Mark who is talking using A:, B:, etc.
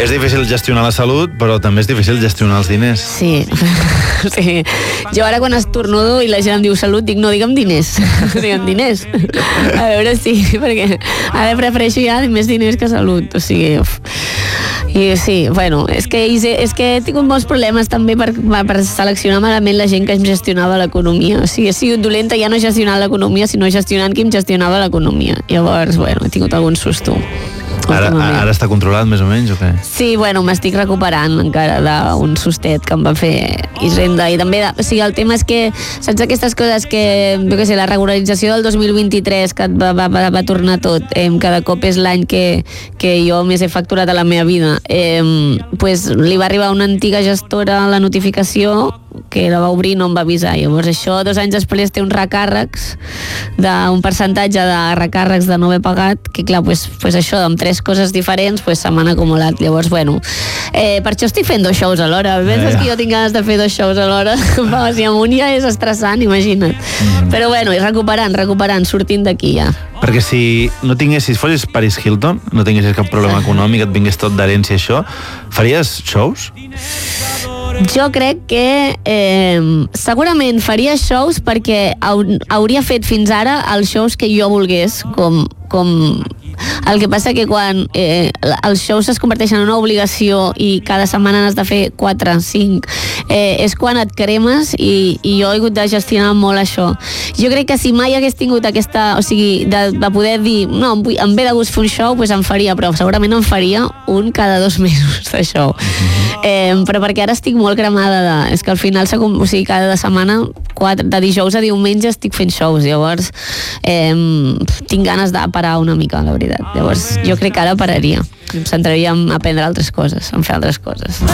A: És difícil gestionar la salut, però també és difícil gestionar els diners.
B: Sí. Sí. Jo ara quan estornudo i la gent em diu salut, dic no, digue'm diners. Digue'm diners. A veure si, perquè ara prefereixo ja més diners que salut. O sigui, i sí, bueno, és que he tingut molts problemes també per seleccionar malament la gent que em gestionava l'economia. O sigui, he sigut dolenta ja no gestionant l'economia, sinó gestionant qui em gestionava l'economia. Llavors, bueno, he tingut algun susto.
A: Ara està controlat més o menys o què?
B: Sí, bueno, m'estic recuperant encara d'un sustet que em va fer Hisenda. I també, o sigui, el tema és que saps aquestes coses que, jo què sé, la regularització del 2023 que va tornar tot, cada cop és l'any que jo més he facturat a la meva vida, pues li va arribar una antiga gestora la notificació que la va obrir i no em va avisar. Llavors això 2 anys després té uns recàrrecs d'un percentatge de recàrrecs de no haver pagat, que clar, pues això amb 3 coses diferents pues se m'han acumulat. Llavors, bueno, per això estic fent 2 shows alhora. Penses que jo tinc ganes de fer 2 shows alhora? Si amb un ja és estressant, imagina't. Però bueno, i recuperant, sortint d'aquí ja.
A: Perquè si no tinguessis, fossis Paris Hilton, no tinguessis cap problema econòmic, et vingués tot d'herència això, faries shows?
B: Jo crec que segurament faria shows perquè hauria fet fins ara els shows que jo volgués, com el que passa que quan els shows es converteixen en una obligació i cada setmana n'has de fer 4, 5, és quan et cremes i jo he hagut de gestionar molt això. Jo crec que si mai hagués tingut aquesta, o sigui, de poder dir no, em ve de gust fer un show, doncs em faria, però segurament em faria un cada 2 mesos de show. Però perquè ara estic molt cremada és que al final, o sigui, cada setmana de dijous a diumenge estic fent shows, llavors tinc ganes de parar una mica, la veritat. Llavors jo crec que ara pararia, em centraria en aprendre altres coses, en fer altres coses.